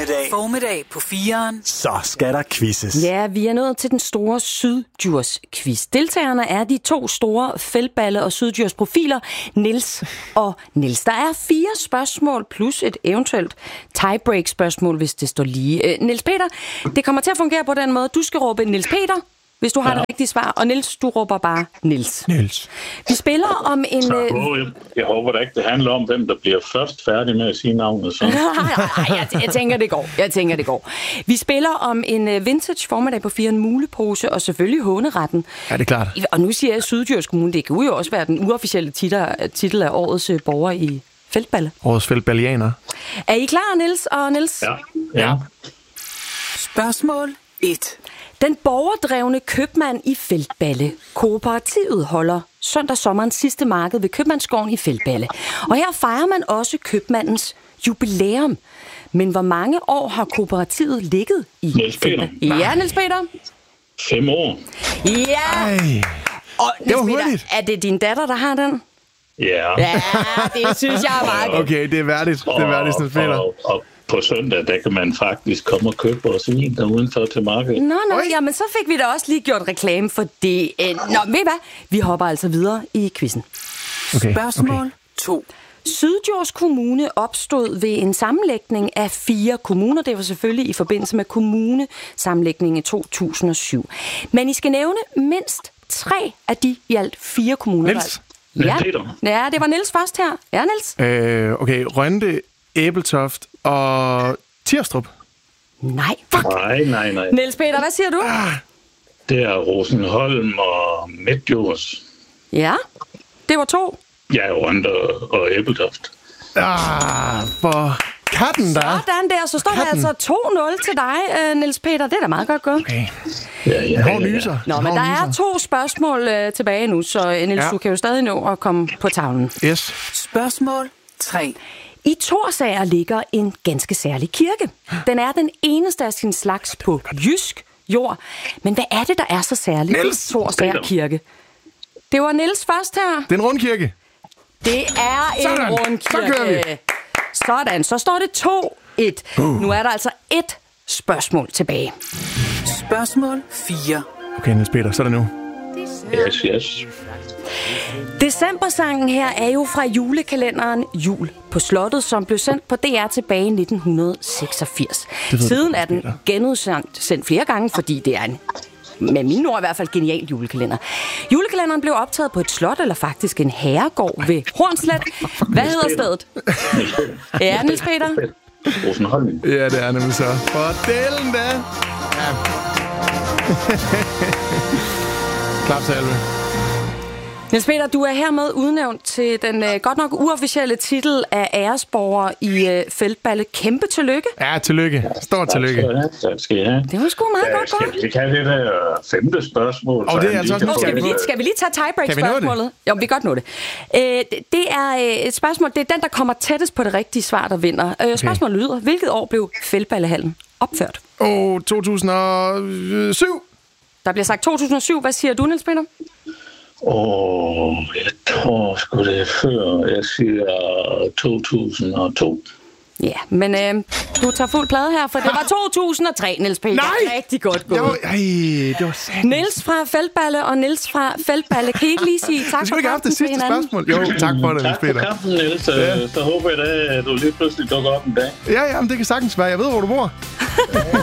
Formiddag på 4'eren. Så skal der quizzes. Ja, vi er nået til den store Syddjurs-quiz. Deltagerne er de to store Feldballe- og Syddjurs-profiler, Niels og Niels. Der er 4 spørgsmål plus et eventuelt tiebreak-spørgsmål, hvis det står lige. Niels Peter, det kommer til at fungere på den måde. Du skal råbe Niels Peter, hvis du har det rigtige svar, og Niels, du råber bare Niels. Vi spiller om en... Jeg håber da ikke, det handler om, hvem der bliver først færdig med at sige navnet. Så. Nej, jeg tænker, det går. Vi spiller om en vintage formiddag på 4, en mulepose, og selvfølgelig håneretten. Ja, det er klart. Og nu siger jeg Syddjurs Kommune, det kan jo også være den uofficielle titel af årets borger i Feldballe. Årets Feldballianer. Er I klar, Niels og Niels? Ja. Spørgsmål 1. Den borgerdrevne købmand i Feldballe. Kooperativet holder søndag sommerens sidste marked ved Købmandsgården i Feldballe. Og her fejrer man også købmandens jubilæum. Men hvor mange år har kooperativet ligget i Niels Peter. Ja, Niels Peter. 5 år. Ja. Ej, Og det var Niels Peter, hurtigt. er det din datter, der har den? Ja. Ja, det synes jeg er meget godt. Okay, det er værdigt. Det er værdigt, Niels Peter. Og på søndag, der kan man faktisk komme og købe vores vin der udenfor til markedet. Nå, jamen så fik vi da også lige gjort reklame for det. Nå, ved I hvad? Vi hopper altså videre i quizzen. Okay. Spørgsmål 2. Syddjurs Kommune opstod ved en sammenlægning af 4 kommuner. Det var selvfølgelig i forbindelse med kommunesammenlægningen i 2007. Men I skal nævne mindst 3 af de i alt 4 kommuner. Niels. Ja. Peter. Ja, det var Niels først her. Ja, Niels? Okay, Rønde, Æbeltoft og Tirstrup. Nej. Nej. Niels Peter, hvad siger du? Det er Rosenholm og Midtjurs. Ja, det var 2. Ja, Rønde og Æbeltoft. For katten der. Sådan der, så står det altså 2-0 til dig, Niels Peter. Det er da meget godt gået. Okay. Ja. Hård nyser. Nå, men der er 2 spørgsmål tilbage nu, så Niels, du kan jo stadig nå at komme på tavlen. Yes. Spørgsmål 3. I Thorsager ligger en ganske særlig kirke. Den er den eneste af sin slags på jysk jord. Men hvad er det, der er så særligt i Thorsager kirke? Det var Niels først her. Det er en rundkirke. Det er en Sådan. rundkirke. Så kører vi. Sådan, så står det 2-1. Nu er der altså 1 spørgsmål tilbage. Spørgsmål 4. Okay, Niels Peter, så er det nu. Yes. Decembersangen her er jo fra julekalenderen Jul på Slottet, som blev sendt på DR tilbage i 1986. Siden er den genudsendt flere gange, fordi det er en, med mine ord i hvert fald, genial julekalender. Julekalenderen blev optaget på et slot, eller faktisk en herregård ved Hornslet. Hvad hedder stedet? Ja, Niels Peter. Rosenholm. Ja, det er nemlig så. For delen da. Ja. Klap salve. Niels Peter, du er hermed udnævnt til den godt nok uofficielle titel af æresborger i Feldballe. Kæmpe tillykke. Ja, tillykke. Stort tillykke. Tak skal I have. Det var sgu meget godt Skal gået. vi ikke have det der 5. spørgsmål? Og det er altså også Skal vi lige tage Kan vi nå tiebreak-spørgsmålet? Jo, vi kan godt nå det. Det er et spørgsmål, det er den, der kommer tættest på det rigtige svar, der vinder. Spørgsmålet lyder, hvilket år blev Feldballehallen opført? 2007. Der bliver sagt 2007. Hvad siger du, Niels Peter? Jeg tror sgu det er før. Jeg siger 2002. Ja, men du tager fuld plade her, for det var 2003, Niels Peter. Nej! Rigtig godt gået. Det var sandt. Niels fra Feldballe og Niels fra Feldballe. Kan I ikke lige sige tak Vi for skulle ikke have haft kampen det til sidste hinanden? spørgsmål. Jo, tak for det, Niels Tak for Peter. kampen, Niels. Så håber jeg da, at du lige pludselig dukker op en dag. Ja, men det kan sagtens være. Jeg ved, hvor du bor.